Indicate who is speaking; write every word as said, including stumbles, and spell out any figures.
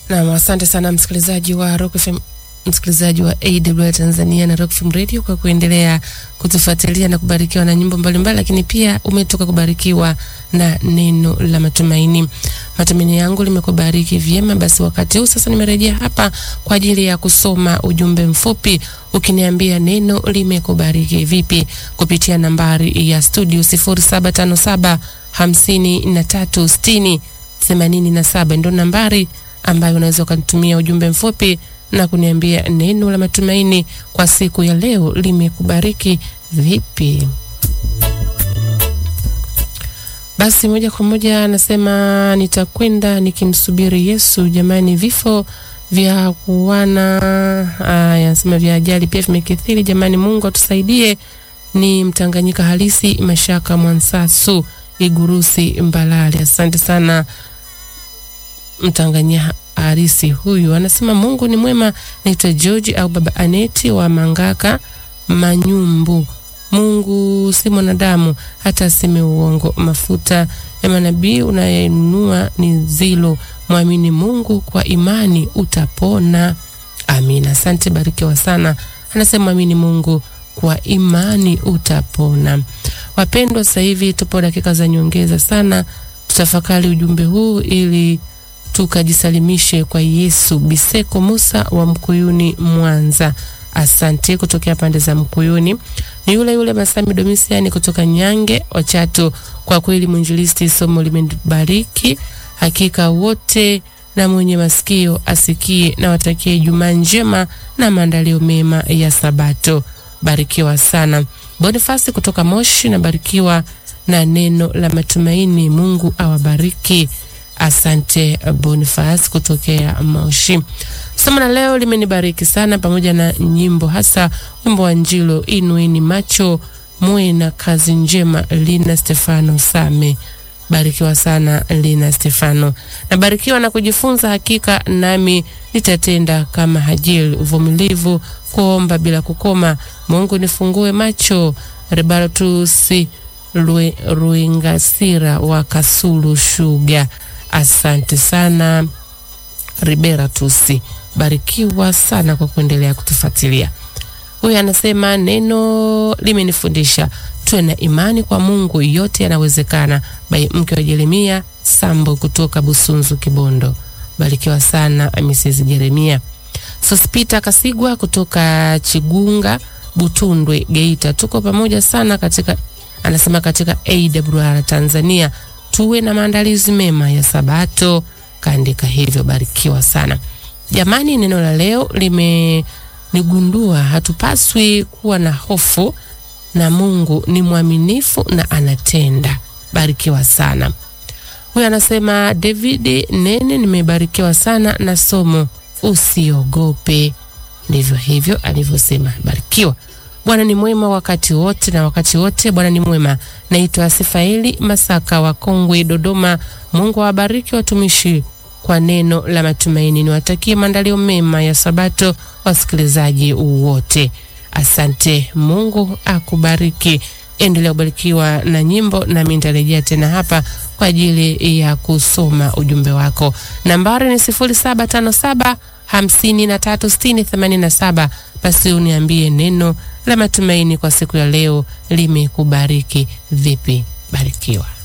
Speaker 1: Na asante sana msikilizaji wa Rock F M, msikilizaji wa A W R Tanzania na Rock F M Radio kwa kuendelea kutufuatilia na kubarikiwa na nyimbo mbalimbali, lakini pia umetoka kubarikiwa na neno la matumaini. Matumaini yangu limekubariki vyema. Basi wakati huu sasa nimerejea hapa kwa ajili ya kusoma ujumbe mfupi ukiniambia neno limekubariki vipi kupitia nambari ya studio sifuri saba tano saba hamsini na tatu sitini themanini na saba. Ndio nambari ambayo unaweza kunitumia ujumbe mfupi na kuniambia neno la matumaini kwa siku ya leo limekubariki vipi. Basi moja kwa moja anasema nitakwenda nikimsubiri Yesu. Jamani, vifo vya kuwana aya anasema vya ajali pia vimekithiri. Jamani, Mungu atusaidie. Ni Mtanganyika halisi Mashaka Mwansasu Igurusi Mbalali. Asante sana Mtanganyika Arisi huyu. Anasema Mungu ni mwema. Naitwa George au Baba Aneti wa Mangaka Manyumbu. Mungu si mwanadamu hata aseme uongo. Mafuta ya manabii unayenunua ni zilo. Muamini Mungu kwa imani utapona. Amina. Asante, barikiwa sana. Anasema muamini Mungu kwa imani utapona. Wapendwa, sasa hivi tupo dakika za nyongeza sana. Tutafakari ujumbe huu ili tukajisalimishe kwa Yesu. Biseko Musa wa Mkuyuni Mwanza. Asante kutokea pande za Mkuyuni. Ni yule yule Masami Domisiani kutoka Nyange Wachato. Kwa kweli mwinjilisti, somo limebariki hakika wote, na mwenye masikio asikie, na watakie Ijumaa njema na maandalio mema ya Sabato. Barikiwa sana. Bonifasi kutoka Moshi, na barikiwa na neno la matumaini. Mungu awabariki. Asante Boniface kutokea Moshi. Somo la leo limenibariki sana, pamoja na nyimbo, hasa wimbo wa Njilo Inueni Macho Mwe na Kazi Njema. Lina Stefano Same. Barikiwa sana Lina Stefano. Na barikiwa na kujifunza, hakika nami nitatenda kama Hajil, uvumilivu, kuomba bila kukoma. Mungu nifungue macho. Rebaratusi Ruingasira wa Kasulu Shuga. Asante sana Ribera Tusi. Barikiwa sana kwa kuendelea kutufuatilia. Huyu anasema neno limenifundisha tuwe na imani kwa Mungu, yote yanawezekana. Bai mke wa Jeremia Sambo kutoka Busunzu Kibondo. Barikiwa sana Missus Jeremia. Sospita Kasigwa kutoka Chigunga Butundwe Geita. Tuko pamoja sana katika, anasema katika A W R Tanzania tuwe na maandalizi mema ya Sabato. Kaandika hivyo. Barikiwa sana. Jamani, neno la leo limenigundua hatupaswi kuwa na hofu, na Mungu ni mwaminifu na anatenda. Barikiwa sana. Huyu anasema David Nene, nimebarikiwa sana na somo, usiogope. Ndivyo hivyo alivyosema. Barikiwa. Bwana ni mwema wakati wote, na wakati wote Bwana ni mwema. Naitwa Sifaeli Masaka wa Kongwe Dodoma. Mungu awabariki watumishi kwa neno la matumaini. Niwatakie maandalio mema ya Sabato wasikilizaji wote. Asante, Mungu akubariki. Endelea kubarikiwa na nyimbo, na mimi nitarejea tena hapa kwa ajili ya kusoma ujumbe wako. Nambari ni sifuri saba tano saba hamsini na tatu sitini themanini na saba. Basi uniambie neno la matumaini kwa siku ya leo limekubariki vipi. Barikiwa.